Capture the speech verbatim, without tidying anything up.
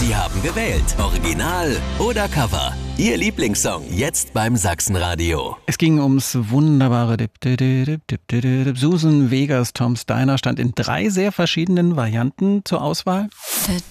Sie haben gewählt. Original oder Cover. Ihr Lieblingssong jetzt beim Sachsenradio. Es ging ums wunderbare Dip, Dip, Dip, Dip, Dip, Dip. Susan Vegas Tom Steiner stand in drei sehr verschiedenen Varianten zur Auswahl.